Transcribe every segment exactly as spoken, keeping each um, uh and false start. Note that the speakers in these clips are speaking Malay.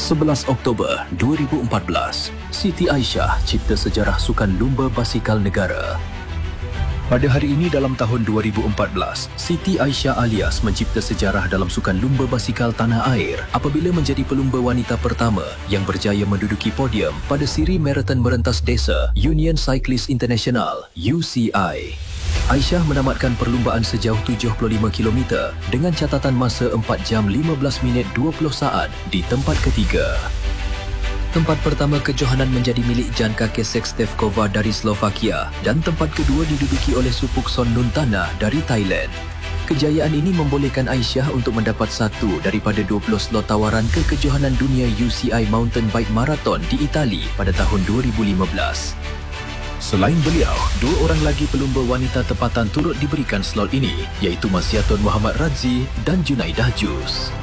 sebelas Oktober dua ribu empat belas, Siti Aisyah cipta sejarah sukan lumba basikal negara. Pada hari ini dalam tahun dua ribu empat belas, Siti Aisyah Alias mencipta sejarah dalam sukan lumba basikal tanah air apabila menjadi pelumba wanita pertama yang berjaya menduduki podium pada siri maraton merentas desa Union Cyclist International U C I. Aisyah menamatkan perlumbaan sejauh tujuh puluh lima kilometer dengan catatan masa empat jam lima belas minit dua puluh saat di tempat ketiga. Tempat pertama kejohanan menjadi milik Janka Kesekstevkova dari Slovakia dan tempat kedua diduduki oleh Supuk Sonnuntana dari Thailand. Kejayaan ini membolehkan Aisyah untuk mendapat satu daripada dua puluh slot tawaran ke kejohanan dunia U C I Mountain Bike Marathon di Itali pada tahun dua ribu lima belas. Selain beliau, dua orang lagi pelumba wanita tempatan turut diberikan slot ini, iaitu Masyiatun Muhammad Radzi dan Junaidah Jus.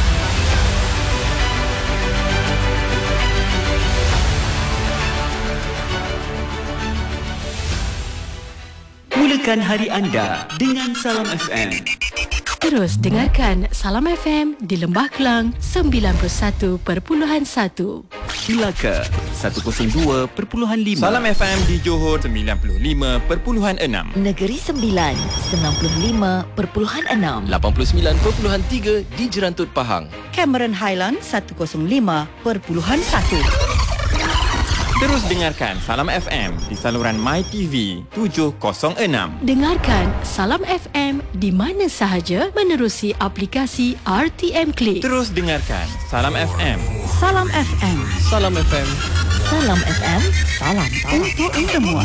Mulakan hari anda dengan Salam F M. Terus dengarkan Salam F M di Lembah Kelang sembilan puluh satu perpuluhan satu. Melaka seratus dua perpuluhan lima. Salam F M di Johor sembilan puluh lima perpuluhan enam. Negeri Sembilan sembilan puluh lima perpuluhan enam. lapan puluh sembilan perpuluhan tiga di Jerantut Pahang. Cameron Highland seratus lima perpuluhan satu. Terus dengarkan Salam F M di saluran MyTV tujuh kosong enam. Dengarkan Salam F M di mana sahaja menerusi aplikasi R T M Click. Terus dengarkan Salam F M. Salam F M. Salam F M. Salam F M. Salam Untuk semua.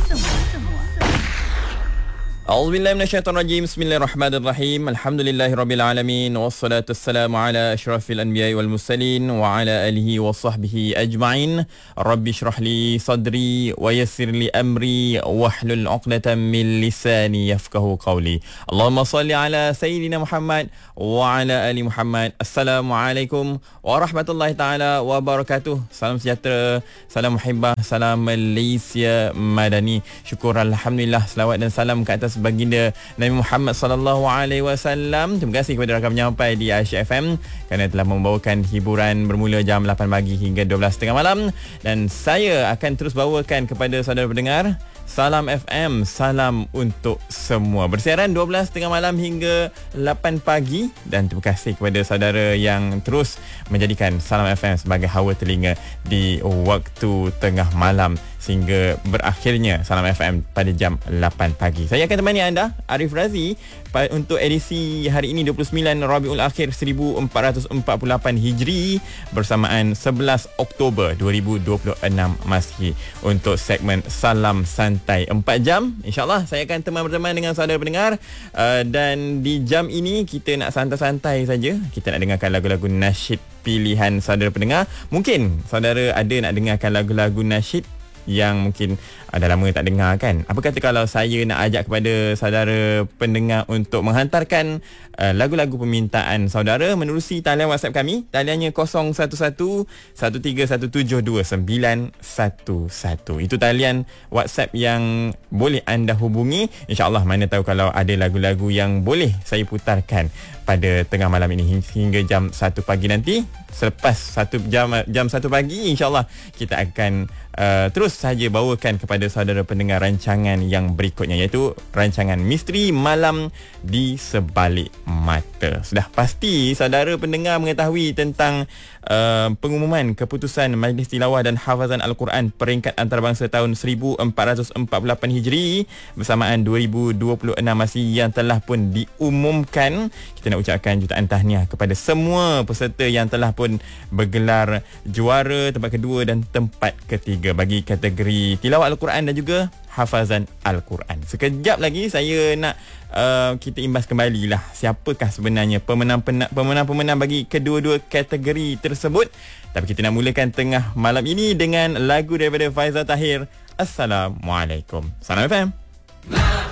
A'udzubillahi minasyaitonirrajim. Bismillahirrahmanirrahim. Alhamdulillahirabbil alamin wassalatu wassalamu ala asyrafil anbiya'i wal mursalin wa ala alihi wa sahbihi ajma'in. Rabbi shrah li sadri wa yassir li amri wahlul 'uqdatam min lisani yafqahu qawli. Allahumma salli ala sayyidina Muhammad wa ala ali Muhammad. Assalamualaikum warahmatullahi taala wabarakatuh. Salam sejahtera, salam muhibbah, salam Malaysia Madani. Syukur alhamdulillah, selawat dan salam ke atas baginda Nabi Muhammad sallallahu alaihi wasallam. Terima kasih kepada rakan penyampai di Aisyah F M kerana telah membawakan hiburan bermula jam lapan pagi hingga dua belas tiga puluh malam, dan saya akan terus bawakan kepada saudara pendengar Salam F M, salam untuk semua. Bersiaran dua belas tiga puluh malam hingga lapan pagi, dan terima kasih kepada saudara yang terus menjadikan Salam F M sebagai hawa telinga di waktu tengah malam sehingga berakhirnya Salam F M pada jam lapan pagi. Saya akan temani anda, Arif Razi, untuk edisi hari ini dua puluh sembilan Rabiul Akhir seribu empat ratus empat puluh lapan Hijri bersamaan sebelas Oktober dua ribu dua puluh enam Masihi, untuk segmen Salam Santai empat jam. InsyaAllah saya akan teman-teman dengan saudara pendengar, uh, dan di jam ini kita nak santai-santai saja. Kita nak dengarkan lagu-lagu nasyid pilihan saudara pendengar. Mungkin saudara ada nak dengarkan lagu-lagu nasyid yang mungkin dah lama tak dengar kan. Apa kata kalau saya nak ajak kepada saudara pendengar untuk menghantarkan uh, lagu-lagu permintaan saudara menerusi talian WhatsApp kami. Taliannya kosong satu satu satu tiga satu tujuh dua sembilan satu satu. Itu talian WhatsApp yang boleh anda hubungi. InsyaAllah, mana tahu kalau ada lagu-lagu yang boleh saya putarkan pada tengah malam ini hingga jam satu pagi nanti. Selepas satu jam jam satu pagi, insyaAllah kita akan uh, terus saja bawakan kepada saudara pendengar rancangan yang berikutnya, iaitu rancangan Misteri Malam di Sebalik Mata. Sudah pasti saudara pendengar mengetahui tentang uh, pengumuman keputusan Majlis Tilawah dan Hafazan Al-Quran peringkat antarabangsa tahun seribu empat ratus empat puluh lapan Hijri bersamaan dua ribu dua puluh enam Masihi yang telah pun diumumkan. Kita nak ucapkan jutaan tahniah kepada semua peserta yang telah pun bergelar juara tempat kedua dan tempat ketiga bagi kategori tilawah Al-Quran dan juga hafazan Al-Quran. Sekejap lagi saya nak uh, kita imbas kembali lah siapakah sebenarnya pemenang-pemenang bagi kedua-dua kategori tersebut. Tapi kita nak mulakan tengah malam ini dengan lagu daripada Faizal Tahir. Assalamualaikum. Salam F M.